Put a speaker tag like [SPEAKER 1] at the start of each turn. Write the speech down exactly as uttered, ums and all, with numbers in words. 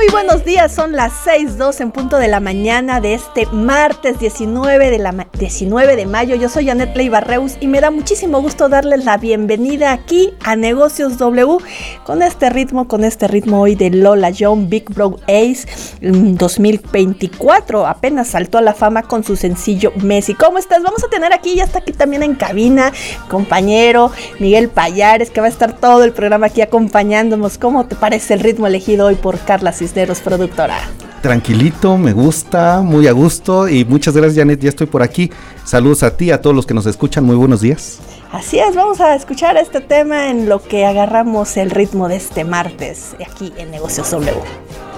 [SPEAKER 1] Muy buenos días, son las seis doce en punto de la mañana de este martes diecinueve de, la ma- diecinueve de mayo. Yo soy Janet Leiva Reus y me da muchísimo gusto darles la bienvenida aquí a Negocios W con este ritmo, con este ritmo hoy de Lola Young, Big Bro Ace dos mil veinticuatro. Apenas saltó a la fama con su sencillo Messi. ¿Cómo estás? Vamos a tener aquí, ya está aquí también en cabina, compañero Miguel Payares, que va a estar todo el programa aquí acompañándonos. ¿Cómo te parece el ritmo elegido hoy por Carla Cisneros, productora?
[SPEAKER 2] Tranquilito, me gusta, muy a gusto y muchas gracias, Janet, ya estoy por aquí. Saludos a ti, a todos los que nos escuchan, muy buenos días.
[SPEAKER 1] Así es, vamos a escuchar este tema en lo que agarramos el ritmo de este martes aquí en Negocios W.